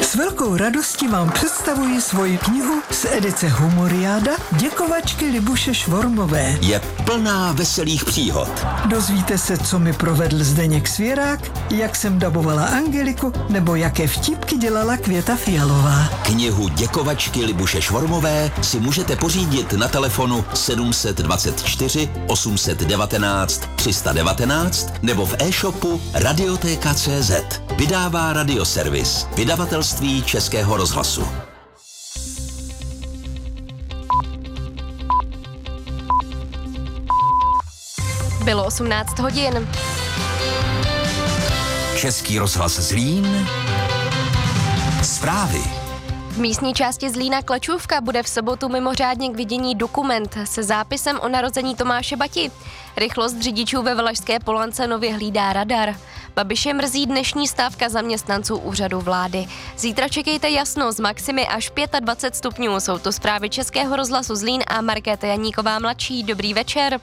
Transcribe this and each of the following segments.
S velkou radostí vám představuji svoji knihu z edice Humoriáda Děkovačky Libuše Švormové. Je plná veselých příhod. Dozvíte se, co mi provedl Zdeněk Svěrák, jak jsem dabovala Angeliku, nebo jaké vtípky dělala Květa Fialová. Knihu Děkovačky Libuše Švormové si můžete pořídit na telefonu 724 819 319 nebo v e-shopu Radioteka.cz. Vydává Radioservis, vydavatelství Českého rozhlasu. Bylo 18 hodin. Český rozhlas Zlín. Zprávy. V místní části Zlína Klečůvka bude v sobotu mimořádně k vidění dokument se zápisem o narození Tomáše Bati. Rychlost řidičů ve Valašské Polance nově hlídá radar. Babiše mrzí dnešní stávka zaměstnanců úřadu vlády. Zítra čekejte jasno s maximy až 25 stupňů. Jsou to zprávy Českého rozhlasu Zlín a Markéta Janíková mladší. Dobrý večer.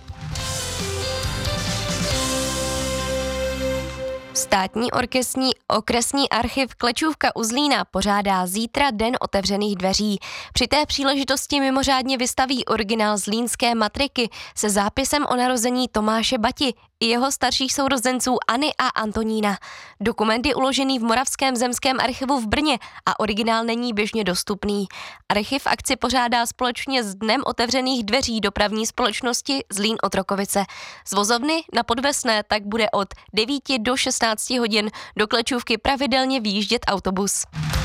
Státní okresní archiv Klečůvka u Zlína pořádá zítra Den otevřených dveří. Při té příležitosti mimořádně vystaví originál zlínské matriky se zápisem o narození Tomáše Bati i jeho starších sourozenců Anny a Antonína. Dokument je uložený v Moravském zemském archivu v Brně a originál není běžně dostupný. Archiv akci pořádá společně s Dnem otevřených dveří dopravní společnosti Zlín Otrokovice. Z vozovny na Podvesné tak bude od 9 do 16 hodin do Klečůvky pravidelně vyjíždět autobus.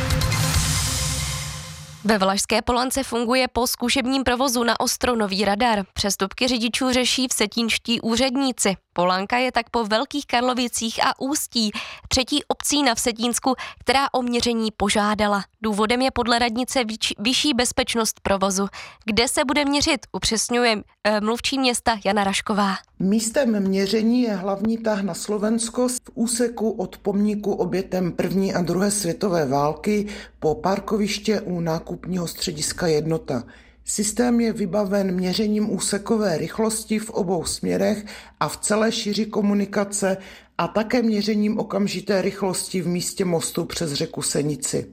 Ve Valašské Polance funguje po zkušebním provozu na ostro nový radar. Přestupky řidičů řeší vsetínští úředníci. Polanka je tak po Velkých Karlovicích a Ústí třetí obcí na Vsetínsku, která o měření požádala. Důvodem je podle radnice vyšší bezpečnost provozu. Kde se bude měřit, upřesňuje mluvčí města Jana Rašková. Místem měření je hlavní tah na Slovensko v úseku od pomníku obětem první a druhé světové války po parkoviště u nákupního střediska Jednota. Systém je vybaven měřením úsekové rychlosti v obou směrech a v celé šíři komunikace a také měřením okamžité rychlosti v místě mostu přes řeku Senici.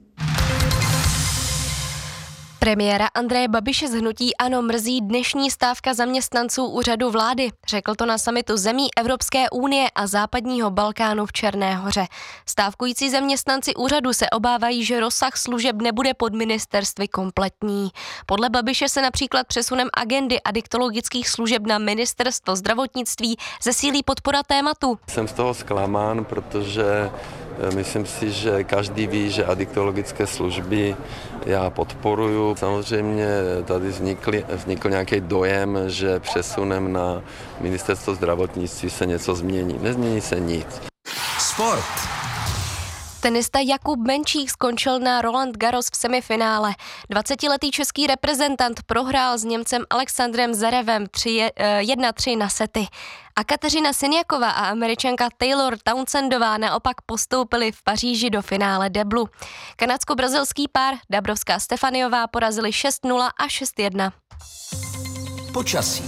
Premiéra Andreje Babiše z hnutí ANO mrzí dnešní stávka zaměstnanců úřadu vlády. Řekl to na summitu zemí Evropské unie a západního Balkánu v Černé Hoře. Stávkující zaměstnanci úřadu se obávají, že rozsah služeb nebude pod ministerstvy kompletní. Podle Babiše se například přesunem agendy adiktologických služeb na ministerstvo zdravotnictví zesílí podpora tématu. Jsem z toho zklamán, protože myslím si, že každý ví, že adiktologické služby já podporuju. Samozřejmě tady vznikl nějaký dojem, že přesunem na ministerstvo zdravotnictví se něco změní. Nezmění se nic. Sport. Tenista Jakub Menčík skončil na Roland Garros v semifinále. 20letý český reprezentant prohrál s Němcem Alexandrem Zverevem 1-3 na sety. A Kateřina Siniaková a Američanka Taylor Townsendová naopak postoupili v Paříži do finále deblu. Kanadsko-brazilský pár Dabrowska Stefaniová porazili 6-0 a 6-1. Počasí.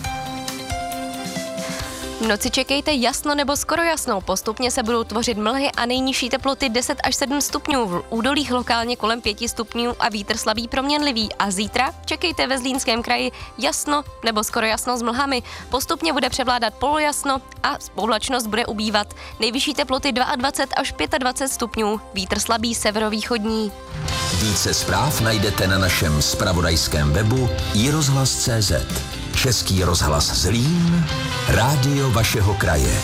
V noci čekejte jasno nebo skoro jasno, postupně se budou tvořit mlhy a nejnižší teploty 10 až 7 stupňů, v údolích lokálně kolem 5 stupňů a vítr slabý proměnlivý. A zítra čekejte ve Zlínském kraji jasno nebo skoro jasno s mlhami, postupně bude převládat polojasno a oblačnost bude ubývat. Nejvyšší teploty 22 až 25 stupňů, vítr slabý severovýchodní. Více zpráv najdete na našem zpravodajském webu iRozhlas.cz. Český rozhlas Zlín, rádio vašeho kraje.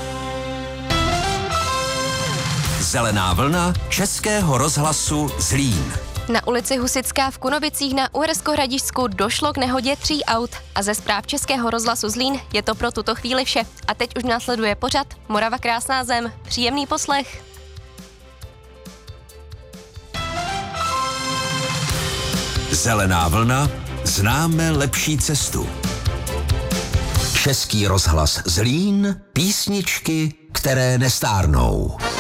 Zelená vlna Českého rozhlasu Zlín. Na ulici Husitská v Kunovicích na Uhersko-Hradišťsku došlo k nehodě 3 aut a ze zpráv Českého rozhlasu Zlín je to pro tuto chvíli vše. A teď už následuje pořad Morava krásná zem. Příjemný poslech. Zelená vlna, známe lepší cestu. Český rozhlas Zlín, písničky, které nestárnou.